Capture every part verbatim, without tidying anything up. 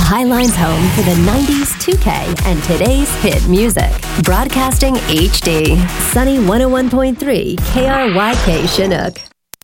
Highline's home for the nineties, two K, and today's hit music. Broadcasting H D. Sunny one oh one point three K R Y K Chinook.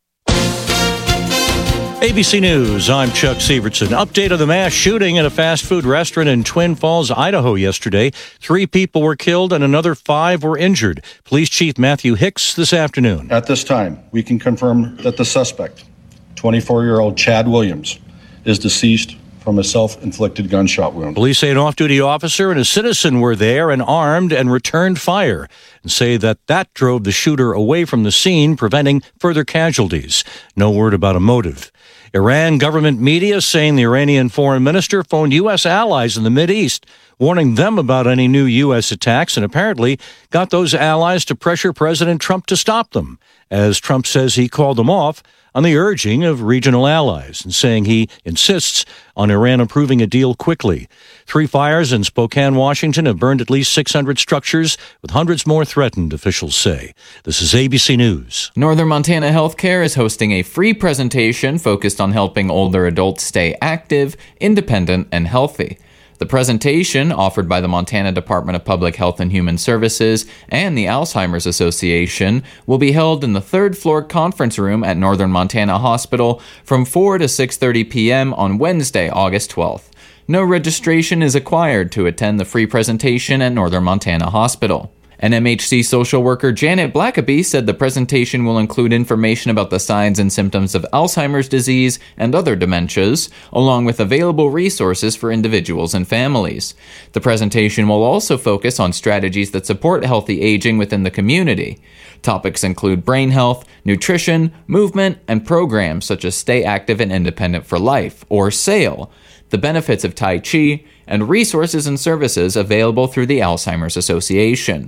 A B C News, I'm Chuck Sievertson. Update of the mass shooting at a fast food restaurant in Twin Falls, Idaho yesterday. Three people were killed and another five were injured. Police Chief Matthew Hicks this afternoon. At this time, we can confirm that the suspect, twenty-four-year-old Chad Williams, is deceased from a self-inflicted gunshot wound. Police say an off-duty officer and a citizen were there and armed and returned fire, and say that that drove the shooter away from the scene, preventing further casualties. No word about a motive. Iran government media saying the Iranian foreign minister phoned U S allies in the Mideast, warning them about any new U S attacks, and apparently got those allies to pressure President Trump to stop them, as Trump says he called them off on the urging of regional allies, and saying he insists on Iran approving a deal quickly. Three fires in Spokane, Washington have burned at least six hundred structures, with hundreds more threatened, officials say. This is A B C News. Northern Montana Healthcare is hosting a free presentation focused on helping older adults stay active, independent, and healthy. The presentation, offered by the Montana Department of Public Health and Human Services and the Alzheimer's Association, will be held in the third floor conference room at Northern Montana Hospital from four to six thirty p.m. on Wednesday, August twelfth. No registration is required to attend the free presentation at Northern Montana Hospital. N M H C social worker Janet Blackaby said the presentation will include information about the signs and symptoms of Alzheimer's disease and other dementias, along with available resources for individuals and families. The presentation will also focus on strategies that support healthy aging within the community. Topics include brain health, nutrition, movement, and programs such as Stay Active and Independent for Life, or SAIL, the benefits of Tai Chi, and resources and services available through the Alzheimer's Association.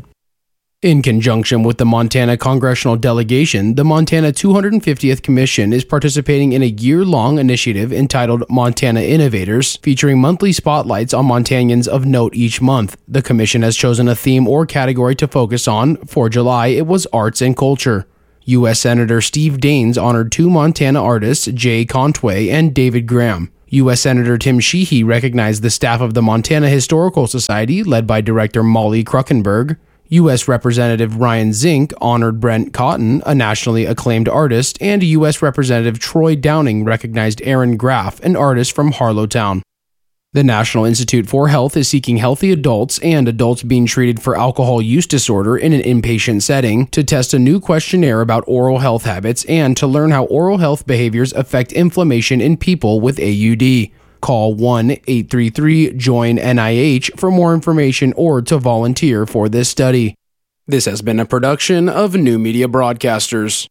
In conjunction with the Montana Congressional Delegation, the Montana two hundred fiftieth Commission is participating in a year-long initiative entitled Montana Innovators, featuring monthly spotlights on Montanians of note each month. The Commission has chosen a theme or category to focus on. For July, it was arts and culture. U S Senator Steve Daines honored two Montana artists, Jay Contway and David Graham. U S Senator Tim Sheehy recognized the staff of the Montana Historical Society, led by Director Molly Kruckenberg. U S Representative Ryan Zink honored Brent Cotton, a nationally acclaimed artist, and U S Representative Troy Downing recognized Aaron Graff, an artist from Harlowtown. The National Institute for Health is seeking healthy adults and adults being treated for alcohol use disorder in an inpatient setting to test a new questionnaire about oral health habits and to learn how oral health behaviors affect inflammation in people with A U D. Call one eight three three join N I H for more information or to volunteer for this study. This has been a production of New Media Broadcasters.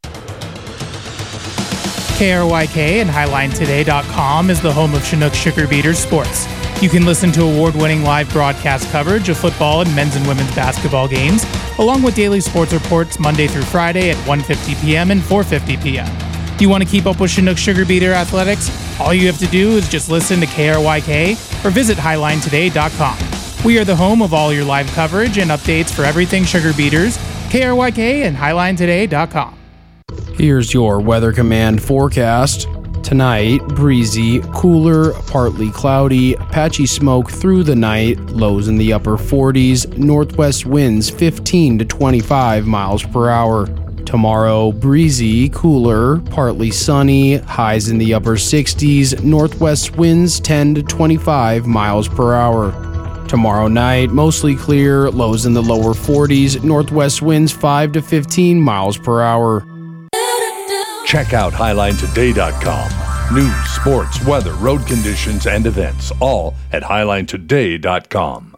K R Y K and Highline Today dot com is the home of Chinook Sugar Beaters Sports. You can listen to award-winning live broadcast coverage of football and men's and women's basketball games, along with daily sports reports Monday through Friday at one fifty p.m. and four fifty p.m. You want to keep up with Chinook Sugar Beater athletics? All you have to do is just listen to K R Y K or visit Highline Today dot com. We are the home of all your live coverage and updates for everything Sugar Beaters, K R Y K and Highline Today dot com. Here's your Weather Command forecast. Tonight, breezy, cooler, partly cloudy, patchy smoke through the night, lows in the upper forties, northwest winds fifteen to twenty-five miles per hour. Tomorrow, breezy, cooler, partly sunny, highs in the upper sixties, northwest winds ten to twenty-five miles per hour. Tomorrow night, mostly clear, lows in the lower forties, northwest winds five to fifteen miles per hour. Check out Highline Today dot com. News, sports, weather, road conditions, and events, all at Highline Today dot com.